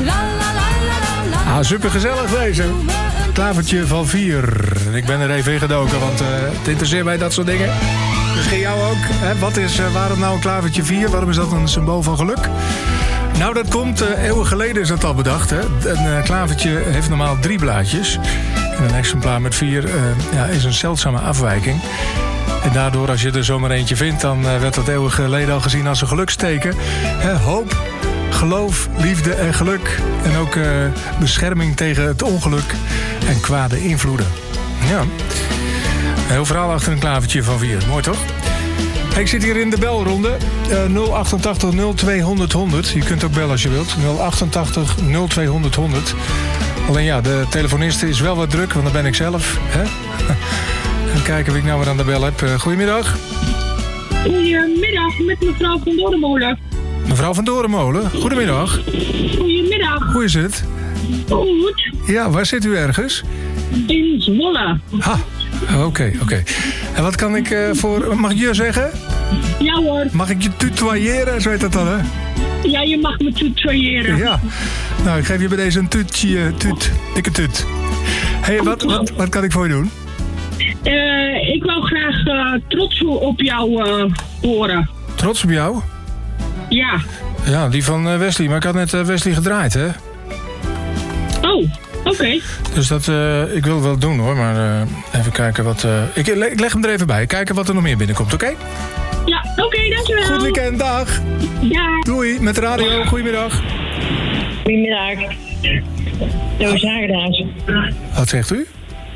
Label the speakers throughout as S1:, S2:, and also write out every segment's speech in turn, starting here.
S1: Super gezellig deze. Klavertje van 4. Ik ben er even in gedoken, want het interesseert mij dat soort dingen. Misschien jou ook. Hè? Waarom nou een klavertje 4? Waarom is dat een symbool van geluk? Nou, dat komt, eeuwen geleden is dat al bedacht. Hè? Een klavertje heeft normaal 3 blaadjes. En een exemplaar met 4 is een zeldzame afwijking. En daardoor, als je er zomaar eentje vindt, dan werd dat eeuwen geleden al gezien als een geluksteken. Hoop, geloof, liefde en geluk. En ook bescherming tegen het ongeluk en kwade invloeden. Ja, een heel verhaal achter een klavertje van 4. Mooi toch? Ik zit hier in de belronde. 088 0200 100. Je kunt ook bellen als je wilt. 088 0200 100. Alleen ja, de telefoniste is wel wat druk, want dat ben ik zelf. Hè? Even kijken wie ik nou weer aan de bel heb. Goedemiddag.
S2: Goedemiddag, met mevrouw van Doornmolen.
S1: Mevrouw van Doornmolen, goedemiddag.
S2: Goedemiddag.
S1: Hoe is het?
S2: Goed.
S1: Ja, waar zit u ergens?
S2: In Zwolle.
S1: Oké. En wat kan ik voor... Mag ik je zeggen?
S2: Ja hoor.
S1: Mag ik je tutoyeren, zo heet dat dan, hè?
S2: Ja, je mag me tutoyeren.
S1: Ja. Nou, ik geef je bij deze een tuutje, dikke tuut. Hé, wat kan ik voor je doen?
S2: Ik wou graag trots op jou horen.
S1: Trots op jou?
S2: Ja.
S1: Ja, die van Wesley. Maar ik had net Wesley gedraaid, hè?
S2: Oh, oké.
S1: Dus dat, ik wil het wel doen, hoor. Maar even kijken wat... Ik leg hem er even bij. Kijken wat er nog meer binnenkomt, oké?
S2: Ja, oké, dankjewel.
S1: Goed weekend, dag.
S2: Ja.
S1: Doei, met de radio. Goedemiddag.
S3: Goedemiddag. Toos Hagedaas.
S1: Wat zegt u?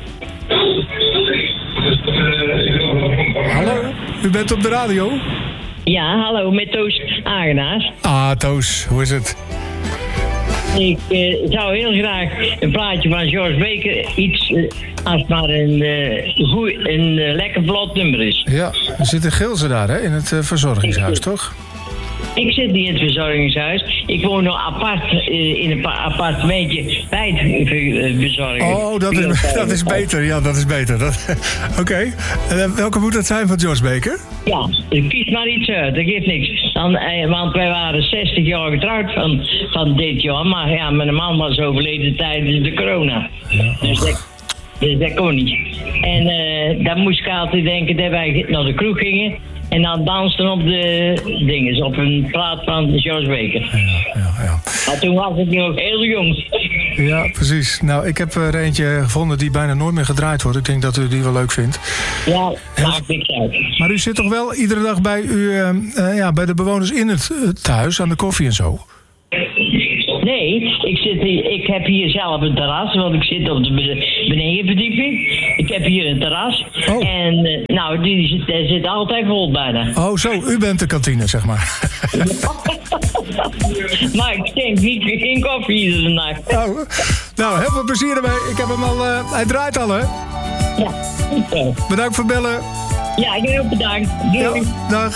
S1: Hallo, u bent op de radio?
S3: Ja, hallo, met Toos Hagedaas.
S1: Toos, hoe is het?
S3: Ik zou heel graag een plaatje van George Baker, iets als maar een lekker vlot nummer is.
S1: Ja, er zit een Gilze daar, hè, in het verzorgingshuis, toch?
S3: Ik zit niet in het verzorgingshuis. Ik woon nog apart in een appartementje bij het verzorging.
S1: Oh, dat is beter. Ja, dat is beter. Oké. En welke moet dat zijn van George Baker?
S3: Ja, kies maar iets uit. Dat geeft niks. Want wij waren 60 jaar getrouwd van dit jaar. Maar ja, mijn man was overleden tijdens de corona. Ja. Dus dat kon niet. En dan moest ik altijd denken dat wij naar de kroeg gingen. En dan dansten op de dinges, op een plaat van George Baker. Ja. Maar toen was ik nog heel jong.
S1: Ja, precies. Nou, ik heb er eentje gevonden die bijna nooit meer gedraaid wordt. Ik denk dat u die wel leuk vindt.
S3: Ja, maakt niks uit.
S1: Maar u zit toch wel iedere dag bij, bij de bewoners in het thuis aan de koffie en zo?
S3: Nee, ik heb hier zelf een terras, want ik zit op de benedenverdieping. Ik heb hier een terras.
S1: Oh.
S3: En die zit altijd vol bijna.
S1: Oh, zo, u bent de kantine, zeg maar.
S3: Maar ik schenk geen koffie iedere nacht.
S1: Oh, nou, heel veel plezier ermee. Ik heb hem al, hij draait al, hè?
S3: Ja, goed zo.
S1: Bedankt voor bellen.
S3: Ja, ik ben ook bedankt. Doei.
S1: Ja, dag.